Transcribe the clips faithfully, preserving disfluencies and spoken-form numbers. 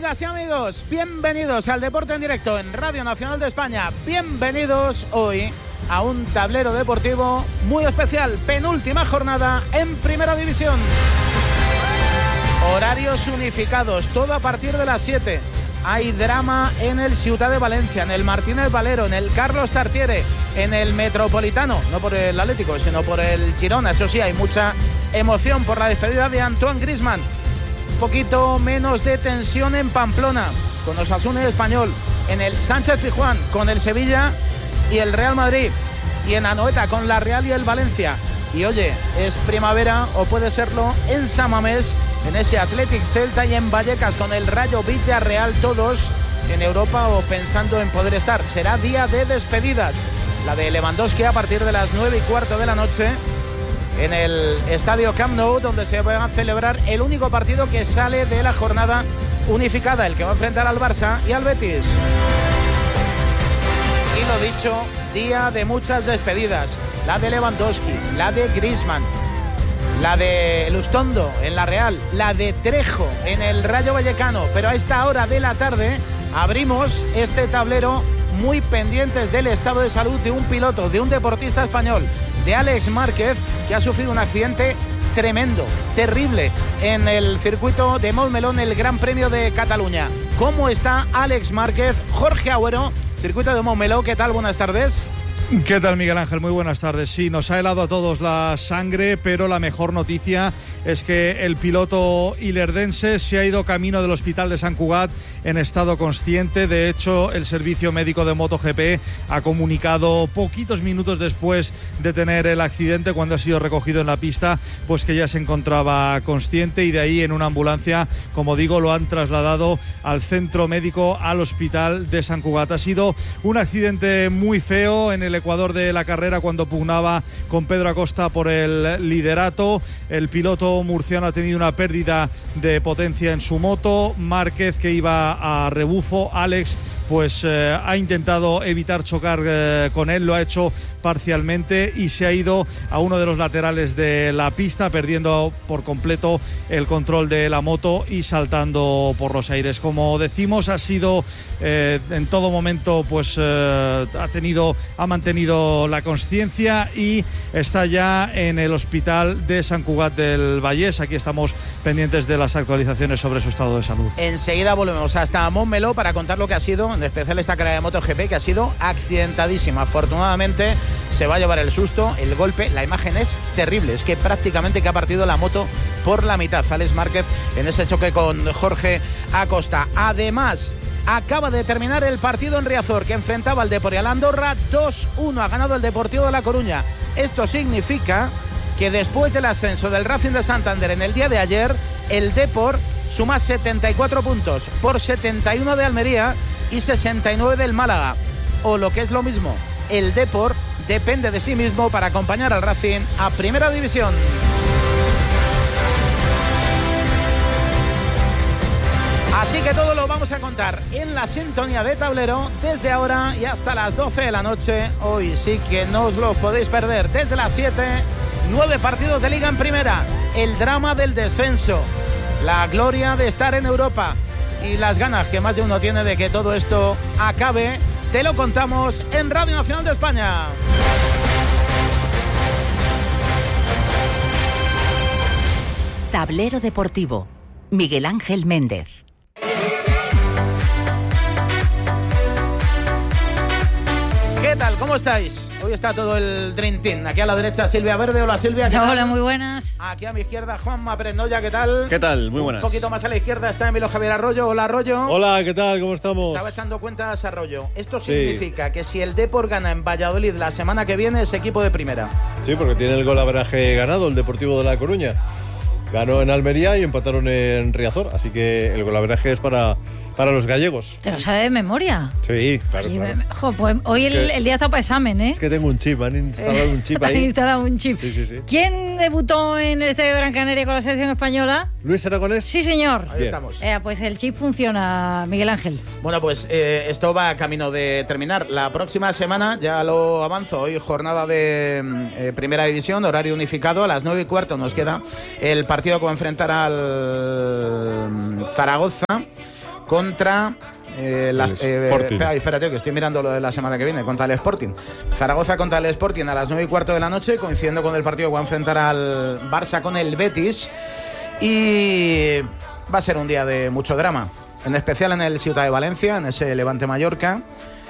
Amigas y amigos, bienvenidos al Deporte en Directo en Radio Nacional de España. Bienvenidos hoy a un tablero deportivo muy especial. Penúltima jornada en Primera División. Horarios unificados, todo a partir de las siete. Hay drama en el Ciutat de Valencia, en el Martínez Valero, en el Carlos Tartiere, en el Metropolitano, no por el Atlético, sino por el Girona. Eso sí, hay mucha emoción por la despedida de Antoine Griezmann. Un poquito menos de tensión en Pamplona, con Osasuna y Español, en el Sánchez Pizjuán, con el Sevilla y el Real Madrid, y en Anoeta, con la Real y el Valencia. Y oye, es primavera, o puede serlo, en San Mamés, en ese Athletic Celta, y en Vallecas, con el Rayo Villarreal, todos en Europa o pensando en poder estar. Será día de despedidas, la de Lewandowski a partir de las nueve y cuarto de la noche, en el estadio Camp Nou, donde se va a celebrar el único partido que sale de la jornada unificada, el que va a enfrentar al Barça y al Betis. Y lo dicho, día de muchas despedidas, la de Lewandowski, la de Griezmann, la de Lustondo en la Real, la de Trejo en el Rayo Vallecano. Pero a esta hora de la tarde abrimos este tablero muy pendientes del estado de salud de un piloto, de un deportista español, de Àlex Márquez, que ha sufrido un accidente tremendo, terrible, en el circuito de Montmeló, el Gran Premio de Cataluña. ¿Cómo está Àlex Márquez? Jorge Agüero, circuito de Montmeló, ¿qué tal? Buenas tardes. ¿Qué tal, Miguel Ángel? Muy buenas tardes. Sí, nos ha helado a todos la sangre, pero la mejor noticia es que el piloto ilerdense se ha ido camino del hospital de Sant Cugat en estado consciente. De hecho, el servicio médico de MotoGP ha comunicado poquitos minutos después de tener el accidente, cuando ha sido recogido en la pista, pues que ya se encontraba consciente, y de ahí en una ambulancia, como digo, lo han trasladado al centro médico, al hospital de Sant Cugat. Ha sido un accidente muy feo en el Ecuador de la carrera, cuando pugnaba con Pedro Acosta por el liderato. El piloto murciano ha tenido una pérdida de potencia en su moto. Márquez, que iba a rebufo, Àlex, pues eh, ha intentado evitar chocar eh, con él, lo ha hecho parcialmente, y se ha ido a uno de los laterales de la pista, perdiendo por completo el control de la moto y saltando por los aires. Como decimos, ha sido eh, en todo momento, pues eh, ha tenido, ha mantenido la consciencia y está ya en el hospital de Sant Cugat del Vallès. Aquí estamos pendientes de las actualizaciones sobre su estado de salud. Enseguida volvemos hasta Montmeló para contar lo que ha sido, en especial esta carrera de MotoGP, que ha sido accidentadísima. Afortunadamente se va a llevar el susto, el golpe. La imagen es terrible, es que prácticamente que ha partido la moto por la mitad Àlex Márquez en ese choque con Jorge Acosta. Además, acaba de terminar el partido en Riazor, que enfrentaba al Deportivo Andorra. Dos uno ha ganado el Deportivo de La Coruña. Esto significa que después del ascenso del Racing de Santander en el día de ayer, el Depor suma setenta y cuatro puntos por setenta y uno de Almería y sesenta y nueve del Málaga. O lo que es lo mismo, el Depor depende de sí mismo para acompañar al Racing a Primera División. Así que todo lo vamos a contar en la sintonía de tablero desde ahora y hasta las doce de la noche. Hoy sí que no os lo podéis perder. Desde las siete, nueve partidos de Liga en Primera, el drama del descenso, la gloria de estar en Europa y las ganas que más de uno tiene de que todo esto acabe. Te lo contamos en Radio Nacional de España. Tablero Deportivo, Miguel Ángel Méndez. ¿Qué tal? ¿Cómo estáis? Hoy está todo el Dream Team. Aquí a la derecha Silvia Verde. Hola Silvia, ¿qué tal? Hola, muy buenas. Aquí a mi izquierda Juanma Prendoya, ¿qué tal? ¿Qué tal? Muy buenas. Un poquito más a la izquierda está Emilio Javier Arroyo. Hola Arroyo. Hola, ¿qué tal? ¿Cómo estamos? Estaba echando cuentas Arroyo. Esto Sí. significa que si el Depor gana en Valladolid la semana que viene es equipo de primera. Sí, porque tiene el golaveraje ganado el Deportivo de La Coruña. Ganó en Almería y empataron en Riazor, así que el golaveraje es para, para los gallegos. ¿Te lo sabe de memoria? Sí, claro, Oye, claro. me- jo, pues hoy el, que- el día está para examen, ¿eh? Es que tengo un chip, me han instalado un chip Te han ahí. instalado un chip. Sí, sí, sí. ¿Quién debutó en el Estadio de Gran Canaria con la selección española? ¿Luis Aragonés? Sí, señor. Ahí Bien. estamos. Eh, pues el chip funciona, Miguel Ángel. Bueno, pues eh, esto va a camino de terminar. La próxima semana, ya lo avanzo, hoy jornada de eh, Primera División, horario unificado, a las nueve y cuarto nos queda el partido que va a enfrentar al Zaragoza contra... Eh, la, eh, espera, espérate, que estoy mirando lo de la semana que viene, contra el Sporting. Zaragoza contra el Sporting a las nueve y cuarto de la noche, coincidiendo con el partido que va a enfrentar al Barça con el Betis. Y va a ser un día de mucho drama, en especial en el Ciutat de Valencia, en ese Levante Mallorca.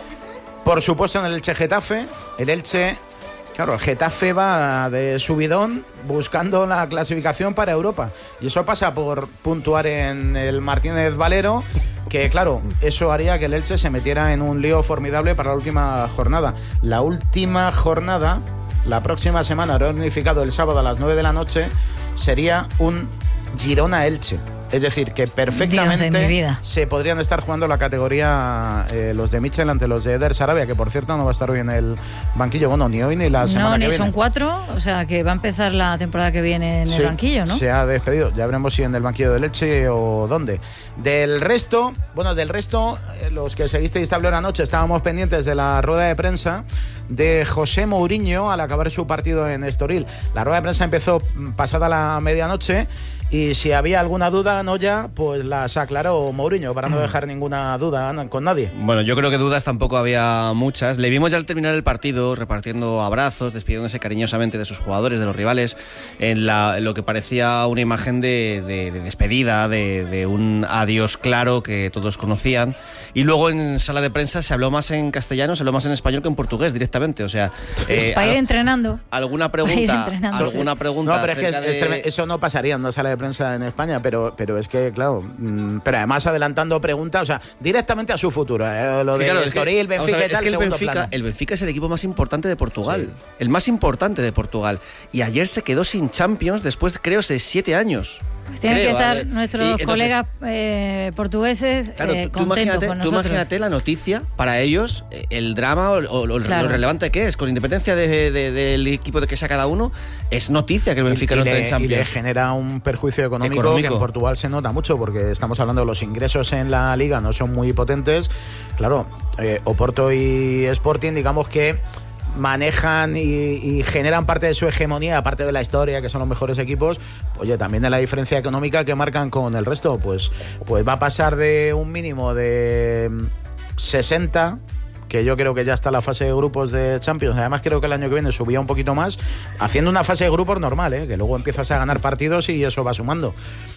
Por supuesto en el Elche Getafe. El Elche, claro, el Getafe va de subidón buscando la clasificación para Europa. Y eso pasa por puntuar en el Martínez Valero, que claro, eso haría que el Elche se metiera en un lío formidable para la última jornada. La última jornada, la próxima semana, reunificado el sábado a las nueve de la noche, sería un Girona-Elche. Es decir, que perfectamente se podrían estar jugando la categoría eh, los de Michel ante los de Eder Sarabia, que por cierto no va a estar hoy en el banquillo, bueno, ni hoy ni la semana no, que ni viene. Son cuatro, o sea que va a empezar la temporada que viene en sí, el banquillo, ¿no? Se ha despedido, ya veremos si en el banquillo del Elche o dónde. Del resto, bueno, del resto, eh, los que seguisteis Tablero anoche, estábamos pendientes de la rueda de prensa de José Mourinho al acabar su partido en Estoril. La rueda de prensa empezó pasada la medianoche. Y si había alguna duda, no ya, pues las aclaró Mourinho para no dejar ninguna duda con nadie. Bueno, yo creo que dudas tampoco había muchas. Le vimos ya al terminar el partido repartiendo abrazos, despidiéndose cariñosamente de sus jugadores, de los rivales, en, la, en lo que parecía una imagen de, de, de despedida, de, de un adiós claro que todos conocían. Y luego en sala de prensa se habló más en castellano, se habló más en español que en portugués directamente. O sea, eh, para ir entrenando. ¿Alguna pregunta? ¿Alguna pregunta? No, pero es que es, de... es eso no pasaría en una sala de prensa en España, pero, pero es que, claro, mmm, pero además adelantando preguntas, o sea, directamente a su futuro. Eh, lo sí, de claro, Estoril, Benfica ver, y tal, es que el Benfica, el Benfica es el equipo más importante de Portugal. Sí. El más importante de Portugal. Y ayer se quedó sin Champions después, creo, de siete años. Pues tienen creo, que estar ver, nuestros entonces, colegas eh, portugueses claro, eh, tú contentos con nosotros. Tú imagínate la noticia, para ellos, el drama o, o claro. lo relevante que es, con independencia de, de, del equipo de que sea cada uno, es noticia que el Benfica y, no entre en Champions. Y le genera un perjuicio económico, económico que en Portugal se nota mucho, porque estamos hablando de los ingresos en la liga, no son muy potentes. Claro, eh, Oporto y Sporting, digamos que manejan y, y generan parte de su hegemonía, aparte de la historia, que son los mejores equipos. Oye, también de la diferencia económica que marcan con el resto, pues, pues va a pasar de un mínimo de sesenta, que yo creo que ya está la fase de grupos de Champions. Además creo que el año que viene subía un poquito más, haciendo una fase de grupos normal, ¿eh? Que luego empiezas a ganar partidos y eso va sumando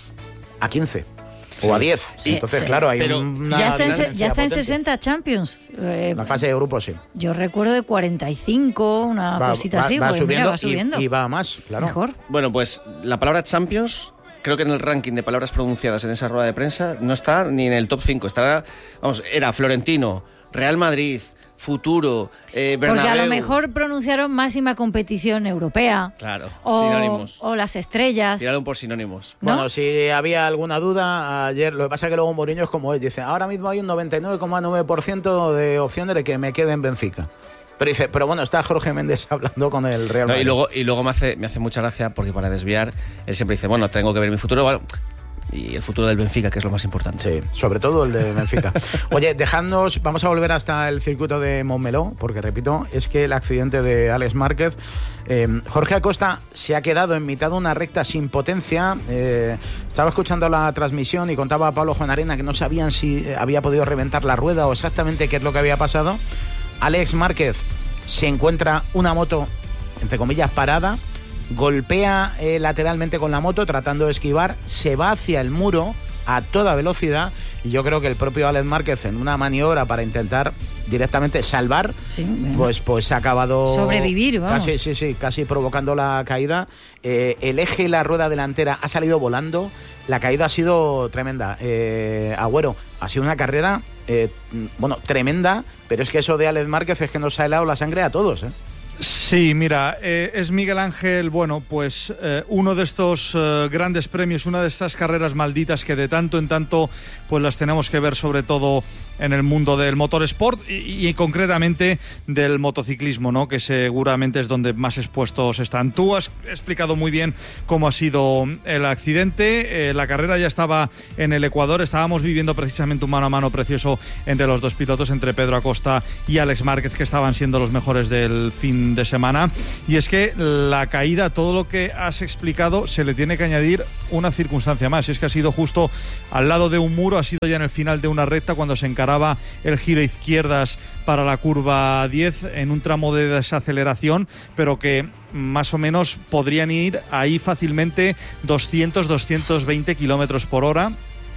a quince. Sí. O a diez. Sí, Entonces, sí. claro, hay Pero una. Ya está, en, ya está en sesenta Champions. Eh, la fase de grupos, sí. Yo recuerdo de cuarenta y cinco, una va, cosita va, así. Va, pues subiendo, mira, va subiendo. Y, y va más, claro. Mejor. Bueno, pues la palabra Champions, creo que en el ranking de palabras pronunciadas en esa rueda de prensa no está ni en el top cinco. Estará, vamos, era Florentino, Real Madrid, Futuro, eh, Bernabéu. Porque a lo mejor pronunciaron máxima competición europea. Claro, o, sinónimos. O las estrellas. Tiraron por sinónimos. ¿No? Bueno, si había alguna duda ayer, lo que pasa es que luego Mourinho es como él, dice, ahora mismo hay un noventa y nueve coma nueve por ciento de opciones de que me quede en Benfica. Pero dice, pero bueno, está Jorge Méndez hablando con el Real Madrid. No, y luego, y luego me, hace, me hace mucha gracia porque para desviar, él siempre dice, bueno, tengo que ver mi futuro. Bueno, y el futuro del Benfica, que es lo más importante. Sí, sobre todo el de Benfica. Oye, dejadnos, vamos a volver hasta el circuito de Montmeló, porque repito, es que el accidente de Alex Márquez, eh, Jorge Acosta se ha quedado en mitad de una recta sin potencia. Eh, estaba escuchando la transmisión y contaba a Pablo Juanarena que no sabían si había podido reventar la rueda o exactamente qué es lo que había pasado. Alex Márquez se encuentra una moto, entre comillas, parada, golpea eh, lateralmente con la moto tratando de esquivar, se va hacia el muro a toda velocidad y yo creo que el propio Alex Márquez, en una maniobra para intentar directamente salvar, sí, pues pues ha acabado sobrevivir, vamos. Casi, sí, sí, casi provocando la caída. Eh, el eje y la rueda delantera ha salido volando. La caída ha sido tremenda. Eh, Agüero, ha sido una carrera eh, bueno, tremenda, pero es que eso de Alex Márquez es que nos ha helado la sangre a todos, ¿eh? Sí, mira, eh, es Miguel Ángel, bueno, pues eh, uno de estos eh, grandes premios, una de estas carreras malditas que de tanto en tanto pues las tenemos que ver, sobre todo en el mundo del motorsport y, y concretamente del motociclismo, ¿no? Que seguramente es donde más expuestos están. Tú has explicado muy bien cómo ha sido el accidente. Eh, la carrera ya estaba en el Ecuador. Estábamos viviendo precisamente un mano a mano precioso entre los dos pilotos, entre Pedro Acosta y Alex Márquez, que estaban siendo los mejores del fin fin de semana. Y es que la caída, todo lo que has explicado, se le tiene que añadir una circunstancia más. Y es que ha sido justo al lado de un muro, ha sido ya en el final de una recta cuando se encaraba el giro izquierdas para la curva diez en un tramo de desaceleración, pero que más o menos podrían ir ahí fácilmente doscientos, doscientos veinte kilómetros por hora.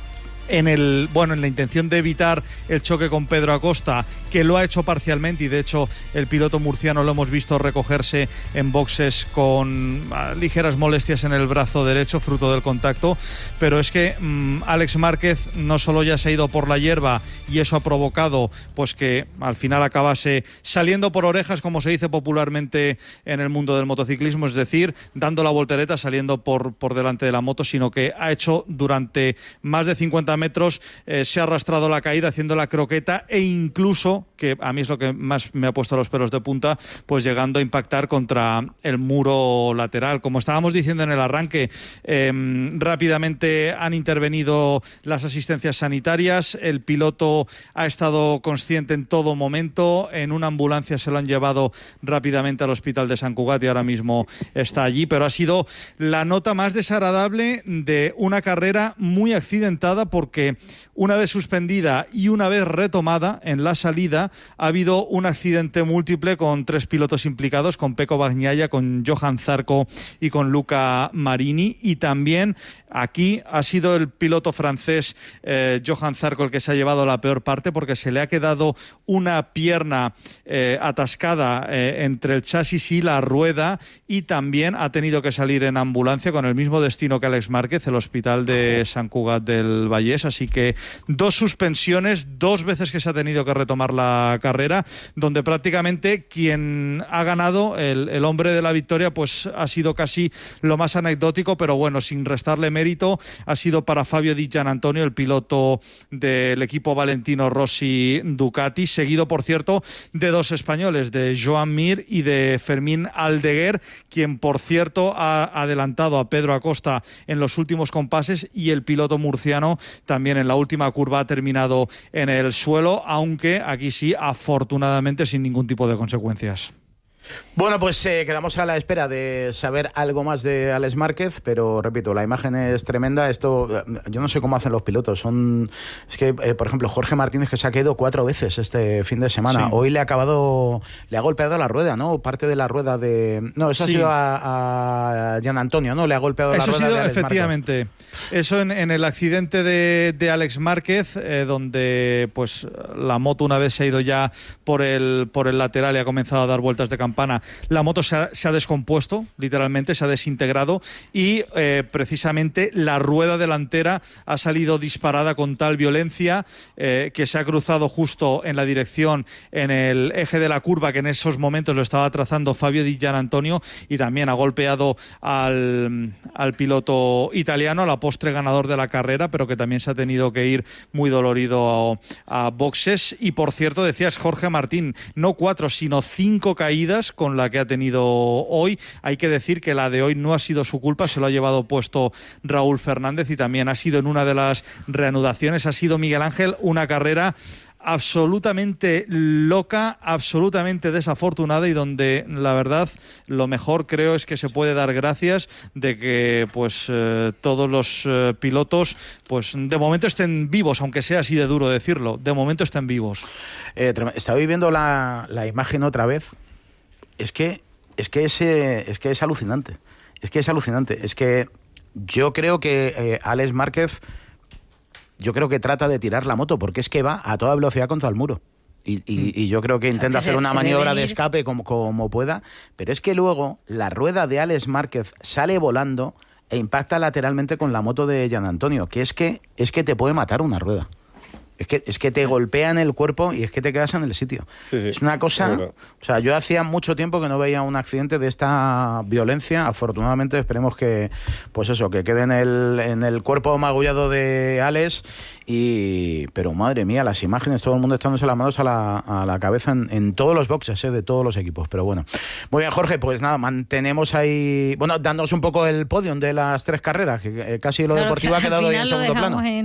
En el bueno en la intención de evitar el choque con Pedro Acosta, que lo ha hecho parcialmente, y de hecho el piloto murciano lo hemos visto recogerse en boxes con uh, ligeras molestias en el brazo derecho fruto del contacto, pero es que um, Alex Márquez no solo ya se ha ido por la hierba y eso ha provocado pues que al final acabase saliendo por orejas, como se dice popularmente en el mundo del motociclismo, es decir, dando la voltereta, saliendo por, por delante de la moto, sino que ha hecho durante más de cincuenta metros, eh, se ha arrastrado la caída haciendo la croqueta e incluso, que a mí es lo que más me ha puesto los pelos de punta, pues llegando a impactar contra el muro lateral. Como estábamos diciendo en el arranque, eh, rápidamente han intervenido las asistencias sanitarias, el piloto ha estado consciente en todo momento, en una ambulancia se lo han llevado rápidamente al hospital de Sant Cugat y ahora mismo está allí, pero ha sido la nota más desagradable de una carrera muy accidentada, porque porque una vez suspendida y una vez retomada en la salida ha habido un accidente múltiple con tres pilotos implicados, con Pecco Bagnaia, con Johan Zarco y con Luca Marini, y también aquí ha sido el piloto francés eh, Johan Zarco el que se ha llevado la peor parte, porque se le ha quedado una pierna eh, atascada eh, entre el chasis y la rueda, y también ha tenido que salir en ambulancia con el mismo destino que Alex Márquez, el hospital de Sant Cugat del Vallès. Así que dos suspensiones, dos veces que se ha tenido que retomar la carrera, donde prácticamente quien ha ganado, el, el hombre de la victoria, pues ha sido casi lo más anecdótico, pero bueno, sin restarle mérito, ha sido para Fabio Di Giannantonio, el piloto del equipo Valentino Rossi Ducati, seguido, por cierto, de dos españoles, de Joan Mir y de Fermín Aldeguer, quien, por cierto, ha adelantado a Pedro Acosta en los últimos compases, y el piloto murciano también en la última curva ha terminado en el suelo, aunque aquí sí, afortunadamente, sin ningún tipo de consecuencias. Bueno, pues eh, quedamos a la espera de saber algo más de Alex Márquez, pero repito, la imagen es tremenda. Esto, yo no sé cómo hacen los pilotos. Son, es que, eh, por ejemplo, Jorge Martínez, que se ha caído cuatro veces este fin de semana. Sí. Hoy le ha acabado, le ha golpeado la rueda, ¿no? Parte de la rueda de, no, eso sí. ha sido a, a Giannantonio, ¿no? Le ha golpeado eso la rueda ha sido, de Alex efectivamente. Márquez. Eso en, en el accidente de, de Alex Márquez, eh, donde pues la moto, una vez se ha ido ya por el por el lateral y ha comenzado a dar vueltas de campana, la moto se ha, se ha descompuesto, literalmente, se ha desintegrado, y eh, precisamente la rueda delantera ha salido disparada con tal violencia eh, que se ha cruzado justo en la dirección, en el eje de la curva, que en esos momentos lo estaba trazando Fabio Di Giannantonio, y también ha golpeado al, al piloto italiano, a la postre ganador de la carrera, pero que también se ha tenido que ir muy dolorido a, a boxes. Y por cierto, decías Jorge Martín, no cuatro, sino cinco caídas con la que ha tenido hoy. Hay que decir que la de hoy no ha sido su culpa, se lo ha llevado puesto Raúl Fernández, y también ha sido en una de las reanudaciones, ha sido Miguel Ángel una carrera absolutamente loca, absolutamente desafortunada, y donde la verdad lo mejor creo es que se puede dar gracias de que pues eh, todos los eh, pilotos pues de momento estén vivos, aunque sea así de duro decirlo, de momento estén vivos. Eh, estaba viendo la, la imagen otra vez. Es que es que es, eh, es que es alucinante. Es que es alucinante. Es que yo creo que eh, Alex Márquez, yo creo que trata de tirar la moto, porque es que va a toda velocidad contra el muro. Y, y, y yo creo que intenta hacer una maniobra de escape como, como pueda, pero es que luego la rueda de Alex Márquez sale volando e impacta lateralmente con la moto de Giannantonio, que es que es que te puede matar una rueda. Es que, es que te golpean el cuerpo y es que te quedas en el sitio. Sí, sí, es una cosa... Es o sea, yo hacía mucho tiempo que no veía un accidente de esta violencia. Afortunadamente, esperemos que, pues eso, que quede en el, en el cuerpo magullado de Alex. Y, pero madre mía, las imágenes, todo el mundo echándose las manos a la, a la cabeza en, en todos los boxes, ¿eh? De todos los equipos. Pero bueno. Muy bien, Jorge, pues nada, mantenemos ahí... Bueno, dándonos un poco el podium de las tres carreras, que casi lo claro, deportivo ha quedado ahí en segundo plano. En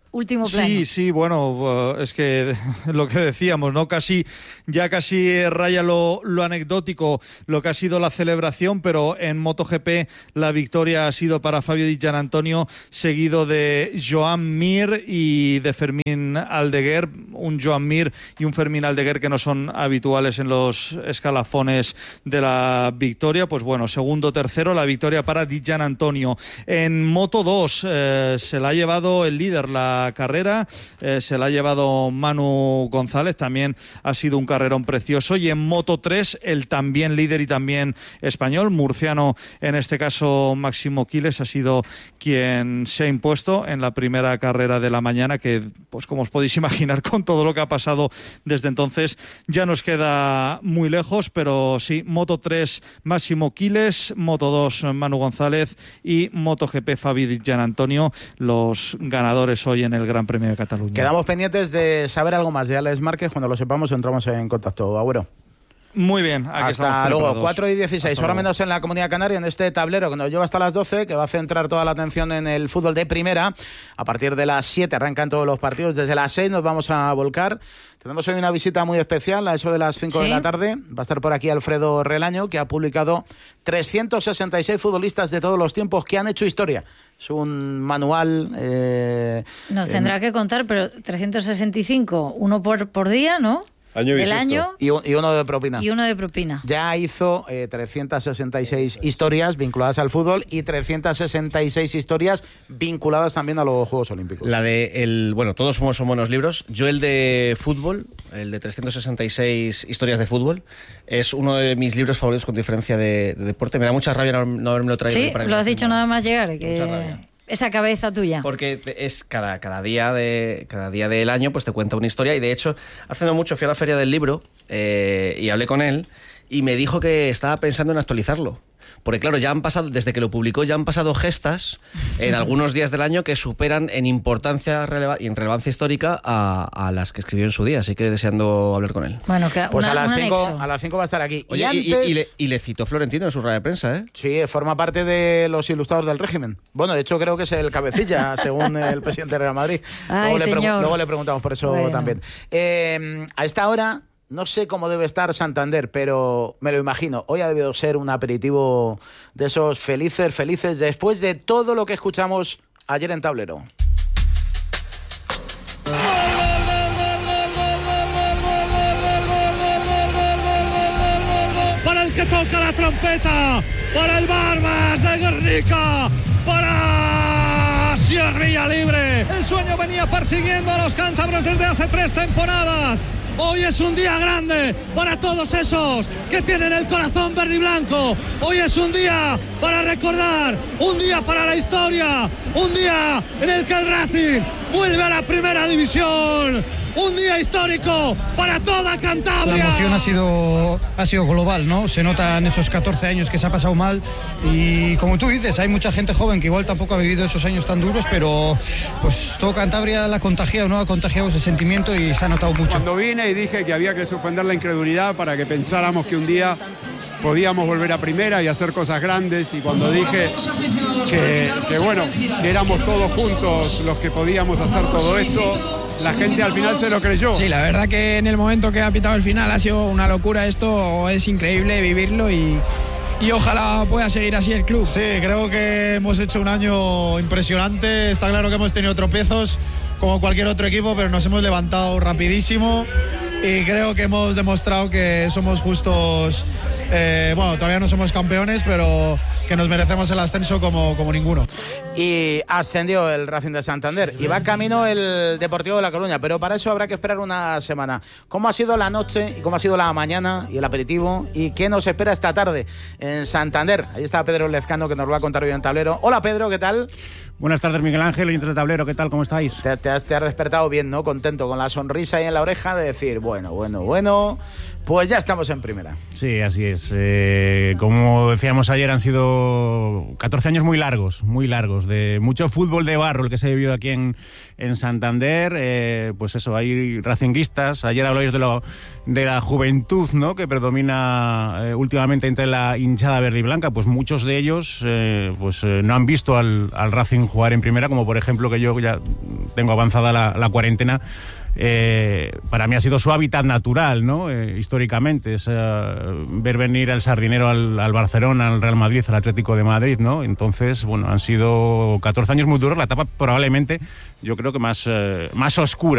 último plano. Sí, sí, bueno, es que lo que decíamos, ¿no? Casi, ya casi raya lo, lo anecdótico, lo que ha sido la celebración, pero en MotoGP la victoria ha sido para Fabio Di Giannantonio, seguido de Joan Mir y de Fermín Aldeguer, un Joan Mir y un Fermín Aldeguer que no son habituales en los escalafones de la victoria. Pues bueno, segundo, tercero, la victoria para Di Giannantonio. En Moto dos eh, se la ha llevado el líder, la carrera, eh, se la ha llevado Manu González, también ha sido un carrerón precioso, y en Moto tres el también líder y también español, murciano en este caso Máximo Quiles, ha sido quien se ha impuesto en la primera carrera de la mañana, que pues como os podéis imaginar con todo lo que ha pasado desde entonces ya nos queda muy lejos, pero sí, Moto tres Máximo Quiles, Moto dos Manu González y MotoGP Fabio Di Giannantonio, los ganadores hoy en el Gran Premio de Cataluña. Quedamos pendientes de saber algo más de Alex Márquez. Cuando lo sepamos entramos en contacto. Agüero. Muy bien, aquí hasta luego, cuatro y dieciséis, ahora menos en la Comunidad Canaria, en este tablero que nos lleva hasta las doce, que va a centrar toda la atención en el fútbol de primera. A partir de las siete arrancan todos los partidos, desde las seis nos vamos a volcar. Tenemos hoy una visita muy especial, a eso de las cinco ¿Sí? de la tarde. Va a estar por aquí Alfredo Relaño, que ha publicado trescientos sesenta y seis futbolistas de todos los tiempos que han hecho historia. Es un manual... Eh, nos tendrá eh, que contar, pero trescientos sesenta y cinco, uno por, por día, ¿no? Año del año y, y uno de propina. Y uno de propina. Ya hizo eh, trescientas sesenta y seis historias vinculadas al fútbol y trescientas sesenta y seis historias vinculadas también a los Juegos Olímpicos. La de el, bueno, todos somos son buenos libros. Yo el de fútbol, el de trescientas sesenta y seis historias de fútbol, es uno de mis libros favoritos con diferencia de, de deporte. Me da mucha rabia no, no haberme lo traído. Sí, para lo has dicho final. Nada más llegar. Que... Mucha rabia. Esa cabeza tuya. Porque es cada, cada día de cada día del año pues te cuenta una historia, y de hecho hace no mucho fui a la Feria del Libro eh, y hablé con él y me dijo que estaba pensando en actualizarlo. Porque claro, ya han pasado, desde que lo publicó, ya han pasado gestas en algunos días del año que superan en importancia releva- y en relevancia histórica a, a las que escribió en su día. Así que deseando hablar con él. Bueno, que pues una, a las cinco a las cinco va a estar aquí. Oye, y, antes... y, y, le, y le citó Florentino en su rueda de prensa, ¿eh? Sí, forma parte de los ilustrados del régimen. Bueno, de hecho creo que es el cabecilla, según el presidente de Real Madrid. Ay, luego, le señor. luego le preguntamos por eso bueno. también. Eh, a esta hora... No sé cómo debe estar Santander, pero me lo imagino. Hoy ha debido ser un aperitivo de esos felices, felices, después de todo lo que escuchamos ayer en Tablero. Para el que toca la trompeta, para el Barbas de Guernica, para Sierra Libre. El sueño venía persiguiendo a los cántabros desde hace tres temporadas. Hoy es un día grande para todos esos que tienen el corazón verde y blanco. Hoy es un día para recordar, un día para la historia, un día en el que el Racing vuelve a la primera división. Un día histórico para toda Cantabria. La emoción ha sido, ha sido global, ¿no? Se nota en esos catorce años que se ha pasado mal y como tú dices, hay mucha gente joven que igual tampoco ha vivido esos años tan duros, pero pues todo Cantabria la ha contagiado, ¿no? Ha contagiado ese sentimiento y se ha notado mucho. Cuando vine y dije que había que suspender la incredulidad para que pensáramos que un día podíamos volver a primera y hacer cosas grandes, y cuando dije que, que bueno, que éramos todos juntos los que podíamos hacer todo esto, la gente al final se lo creyó. Sí, la verdad que en el momento que ha pitado el final ha sido una locura. Esto es increíble vivirlo y, y ojalá pueda seguir así el club. Sí, creo que hemos hecho un año impresionante. Está claro que hemos tenido tropiezos como cualquier otro equipo, pero nos hemos levantado rapidísimo y creo que hemos demostrado que somos justos. Eh, bueno, todavía no somos campeones, pero que nos merecemos el ascenso como, como ninguno. Y ascendió el Racing de Santander y va camino el Deportivo de La Coruña, pero para eso habrá que esperar una semana. ¿Cómo ha sido la noche y cómo ha sido la mañana y el aperitivo y qué nos espera esta tarde en Santander? Ahí está Pedro Lezcano, que nos lo va a contar hoy en Tablero. Hola Pedro, ¿qué tal? Buenas tardes, Miguel Ángel, oyentes de Tablero, ¿qué tal? ¿Cómo estáis? Te, te, has, te has despertado bien, ¿no? Contento, con la sonrisa ahí en la oreja de decir, bueno, bueno, bueno, pues ya estamos en primera. Sí, así es. Eh, como decíamos ayer, han sido sido catorce años muy largos, muy largos, de mucho fútbol de barro el que se ha vivido aquí en, en Santander. Eh, pues eso, hay racinguistas. Ayer habláis de, lo, de la juventud, ¿no?, que predomina eh, últimamente entre la hinchada verde y blanca. Pues muchos de ellos eh, pues eh, no han visto al, al Racing jugar en primera, como por ejemplo que yo ya tengo avanzada la, la cuarentena. Eh, para mí ha sido su hábitat natural, ¿no? Eh, históricamente, es uh, ver venir al Sardinero al, al Barcelona, al Real Madrid, al Atlético de Madrid, ¿no? Entonces, bueno, han sido catorce años muy duros, la etapa probablemente, yo creo que más, uh, más oscura